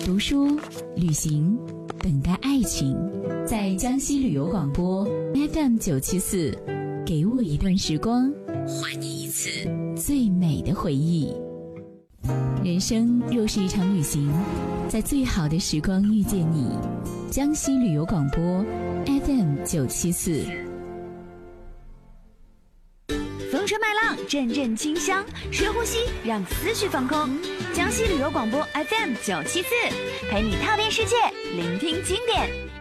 读书、旅行，等待爱情。在江西旅游广播 FM974，给我一段时光，还你一次最美的回忆。人生若是一场旅行，在最好的时光遇见你。江西旅游广播 FM974。 风吹麦浪，阵阵清香，深呼吸，让思绪放空。江西旅游广播 FM974，陪你踏遍世界，聆听经典。